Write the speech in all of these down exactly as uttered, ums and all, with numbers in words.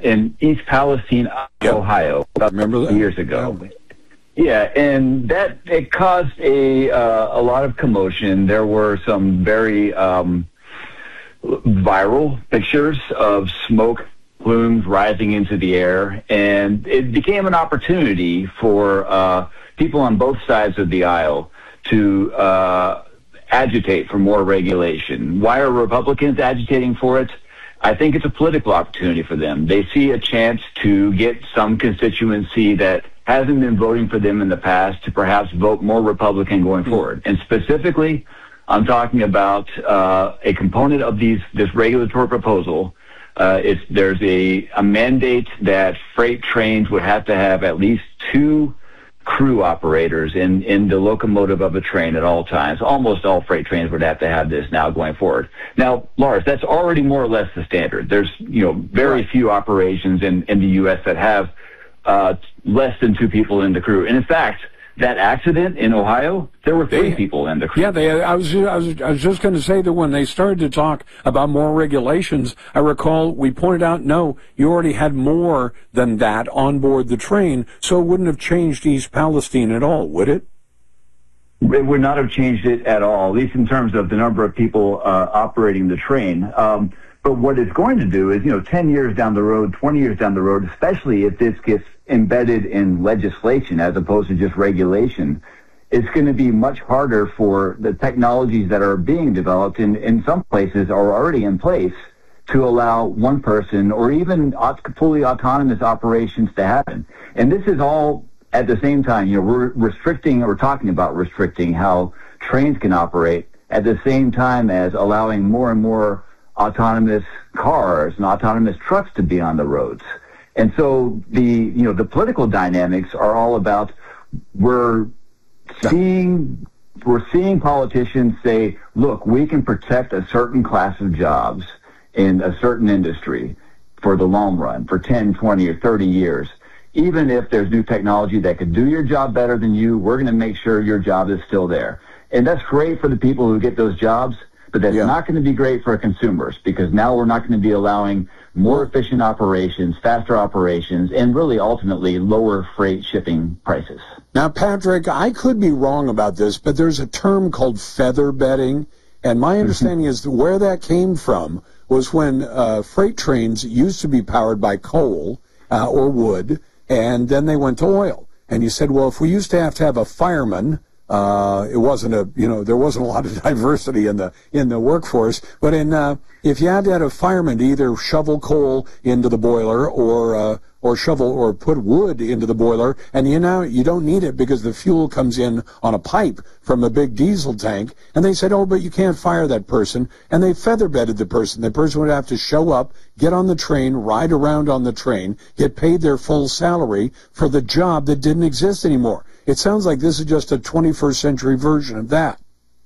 in East Palestine, yep. Ohio, about Remember that? years ago. Yeah. Yeah, and that it caused a uh, a lot of commotion. There were some very um, viral pictures of smoke plumes rising into the air, and it became an opportunity for uh, people on both sides of the aisle to uh, agitate for more regulation. Why are Republicans agitating for it? I think it's a political opportunity for them. They see a chance to get some constituency that hasn't been voting for them in the past to perhaps vote more Republican going forward. And specifically, I'm talking about uh, a component of these this regulatory proposal. Uh, it's, there's a, a mandate that freight trains would have to have at least two crew operators in, in the locomotive of a train at all times. Almost all freight trains would have to have this now going forward. Now, Lars, that's already more or less the standard. There's, you know, very right. few operations in, in the U S that have uh, less than two people in the crew. And in fact, that accident in Ohio, there were three they, people in the crew. Yeah, they, I was I was I was just going to say that when they started to talk about more regulations, I recall we pointed out, no, you already had more than that on board the train, so it wouldn't have changed East Palestine at all, would it? It would not have changed it at all, at least in terms of the number of people uh, operating the train. Um, but what it's going to do is, you know, ten years down the road, twenty years down the road, especially if this gets embedded in legislation as opposed to just regulation, it's going to be much harder for the technologies that are being developed and in some places are already in place to allow one person or even fully autonomous operations to happen. And this is all at the same time, you know, we're restricting or talking about restricting how trains can operate at the same time as allowing more and more autonomous cars and autonomous trucks to be on the roads. And so the, you know, the political dynamics are all about we're seeing, we're seeing politicians say, look, we can protect a certain class of jobs in a certain industry for the long run, for ten, twenty, or thirty years. Even if there's new technology that could do your job better than you, we're going to make sure your job is still there. And that's great for the people who get those jobs, but that's yeah. not going to be great for consumers because now we're not going to be allowing more efficient operations, faster operations, and really ultimately lower freight shipping prices. Now, Patrick, I could be wrong about this, but there's a term called feather bedding, and my understanding is that where that came from was when uh, freight trains used to be powered by coal uh, or wood, and then they went to oil. And you said, well, if we used to have to have a fireman, uh, it wasn't a, you know, there wasn't a lot of diversity in the, in the workforce, but in, uh, if you had to have a fireman to either shovel coal into the boiler or, uh, or shovel or put wood into the boiler, and you know, you don't need it because the fuel comes in on a pipe from a big diesel tank, and they said, oh, but you can't fire that person, and they feather bedded the person. The person would have to show up, get on the train, ride around on the train, get paid their full salary for the job that didn't exist anymore. It sounds like this is just a twenty-first century version of that.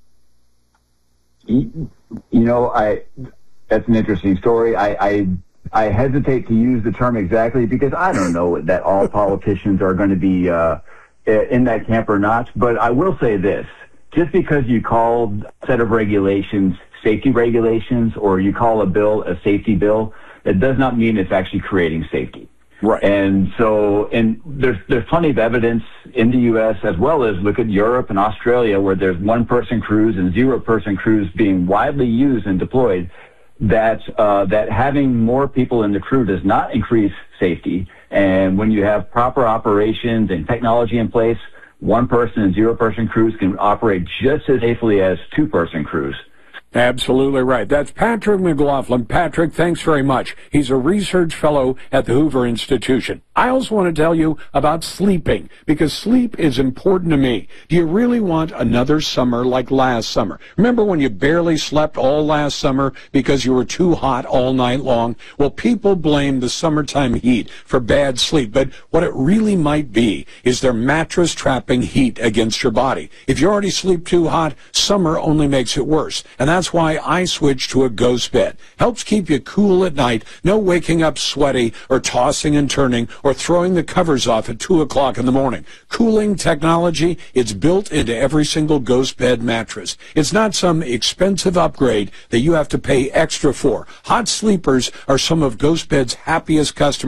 You know, I that's an interesting story. I, I I hesitate to use the term exactly because I don't know that all politicians are going to be uh, in that camp or not. But I will say this. Just because you call a set of regulations safety regulations or you call a bill a safety bill, that does not mean it's actually creating safety. Right. And so, and there's there's plenty of evidence in the U S as well as look at Europe and Australia where there's one-person crews and zero-person crews being widely used and deployed, that uh, that having more people in the crew does not increase safety. And when you have proper operations and technology in place, one-person and zero-person crews can operate just as safely as two-person crews. Absolutely right. That's Patrick McLaughlin. Patrick, thanks very much. He's a research fellow at the Hoover Institution. I also want to tell you about sleeping, because sleep is important to me. Do you really want another summer like last summer? Remember when you barely slept all last summer because you were too hot all night long? Well, people blame the summertime heat for bad sleep, but what it really might be is their mattress trapping heat against your body. If you already sleep too hot, summer only makes it worse. And that's why I switched to a Ghost Bed. Helps keep you cool at night, no waking up sweaty or tossing and turning or throwing the covers off at two o'clock in the morning. Cooling technology, it's built into every single Ghost Bed mattress. It's not some expensive upgrade that you have to pay extra for. Hot sleepers are some of Ghost Bed's happiest customers.